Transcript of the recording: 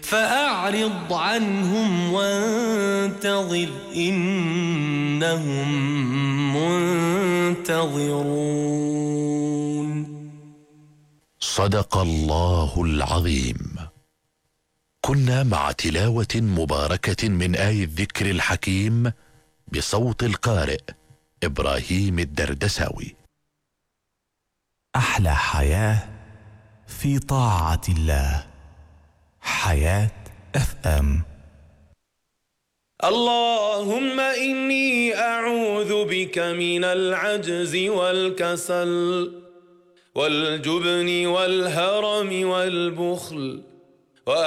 فأعرض عنهم وانتظر إنهم منتظرون. صدق الله العظيم. كنا مع تلاوة مباركة من آي الذكر الحكيم بصوت القارئ إبراهيم الدردساوي. أحلى حياة في طاعة الله. حياة FM. اللهم إني أعوذ بك من العجز والكسل والجبن والهرم والبخل